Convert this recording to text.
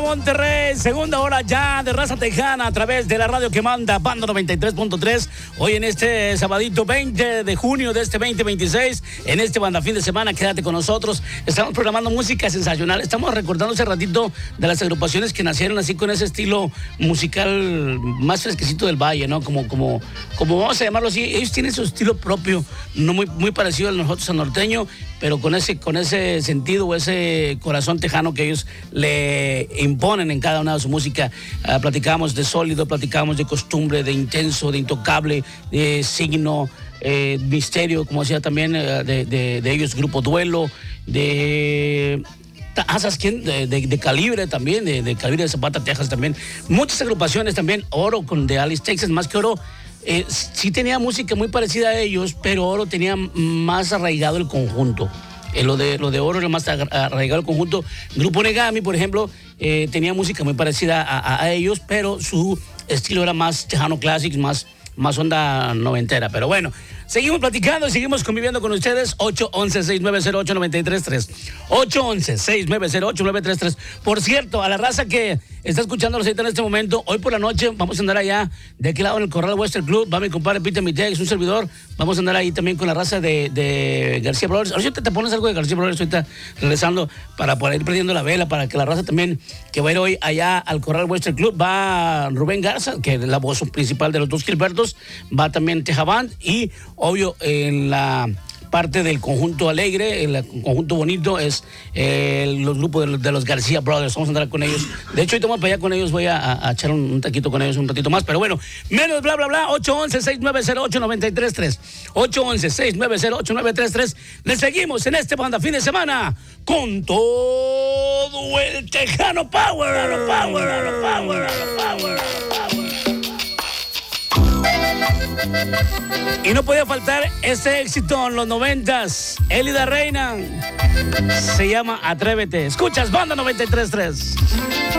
Monterrey, segunda hora ya de Raza Tejana a través de la radio que manda Banda 93.3. Hoy en este sabadito 20 de junio de este 2026, en este Banda Fin de Semana, quédate con nosotros. Estamos programando música sensacional. Estamos recordando hace ratito de las agrupaciones que nacieron así con ese estilo musical más fresquecito del valle, ¿no? Como vamos a llamarlo así. Ellos tienen su estilo propio, no muy parecido a nosotros, al norteño, pero con ese sentido o ese corazón tejano que ellos le imponen en cada una de su música. Platicábamos de sólido, platicábamos de costumbre, de intenso, de intocable, de signo, misterio, como decía también de ellos, Grupo Duelo, de... ¿Sabes quién? De Calibre también, de Calibre de Zapata, Texas también. Muchas agrupaciones también. Oro de Alice, Texas, más que Oro. Sí tenía música muy parecida a ellos, pero Oro tenía más arraigado el conjunto. Lo de Oro era más arraigado el conjunto. Grupo Negami, por ejemplo, tenía música muy parecida a ellos, pero su estilo era más tejano clásico, más onda noventera. Pero bueno, seguimos platicando y seguimos conviviendo con ustedes. 811-6908-933. 811-6908-933. Por cierto, a la raza que está escuchando ahorita en este momento, hoy por la noche vamos a andar allá de aquel lado en el Corral Western Club. Va mi compadre Peter Mitex, un servidor. Vamos a andar ahí también con la raza de García Brothers. Ahorita te pones algo de García Brothers, ahorita regresando para poder ir prendiendo la vela, para que la raza también que va a ir hoy allá al Corral Western Club. Va Rubén Garza, que es la voz principal de los dos Gilbertos. Va también Tejaband y obvio en la parte del conjunto alegre, el conjunto bonito es los grupos de los García Brothers. Vamos a andar con ellos. De hecho, hoy estamos para allá con ellos. Voy a echar un taquito con ellos un ratito más. Pero bueno, menos bla, bla, bla. 811-6908-933. 811-6908-933. Le seguimos en este Banda Fin de Semana con todo el Tejano Power. Power. Y no podía faltar ese éxito en los 90s. Elida Reina. Se llama Atrévete. Escuchas Banda 93.3.